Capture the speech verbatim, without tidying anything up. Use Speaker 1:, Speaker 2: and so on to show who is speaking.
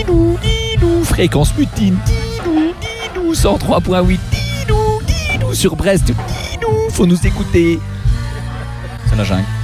Speaker 1: didou, didou, fréquence mutine, didou, didou, cent trois point huit, didou, didou, sur Brest, didou, faut nous écouter. C'est la jungle.